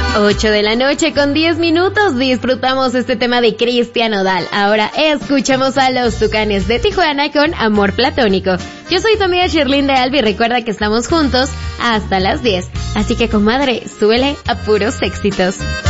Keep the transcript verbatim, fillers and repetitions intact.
ocho de la noche con diez minutos, disfrutamos este tema de Cristian Nodal. Ahora escuchamos a los Tucanes de Tijuana con Amor Platónico. Yo soy tu amiga Shirlyn de Albi, recuerda que estamos juntos hasta las diez. Así que, comadre, súbele a puros éxitos.